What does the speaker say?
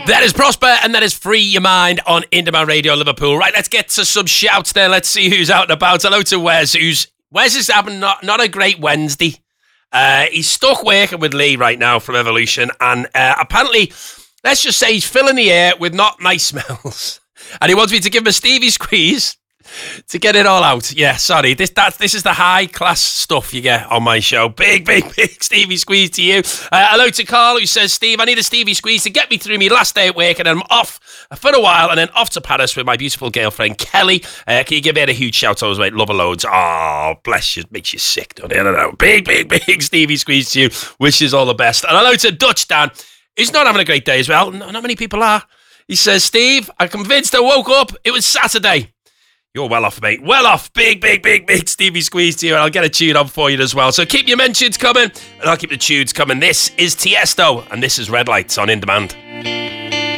That is Prosper, and that is Free Your Mind on In Demand Radio Liverpool. Right, let's get to some shouts there. Let's see who's out and about. Hello to Wes, Wes is having not a great Wednesday. He's stuck working with Lee right now from Evolution, and apparently, let's just say he's filling the air with not nice smells. And he wants me to give him a Stevie squeeze to get it all out. Yeah, sorry. This is the high-class stuff you get on my show. Big Stevie squeeze to you. Hello to Carl, who says, Steve, I need a Stevie squeeze to get me through my last day at work, and then I'm off for a while, and then off to Paris with my beautiful girlfriend, Kelly. Can you give her a huge shout-out, mate? Love her loads. Oh, bless you. Makes you sick, don't it? I don't know. Big Stevie squeeze to you. Wishes all the best. And hello to Dutch Dan, who's not having a great day as well. Not many people are. He says, Steve, I'm convinced I woke up. It was Saturday. You're well off, mate. Well off. Big Stevie squeeze to you, and I'll get a tune on for you as well. So keep your mentions coming, and I'll keep the tunes coming. This is Tiesto, and this is Red Lights on In Demand.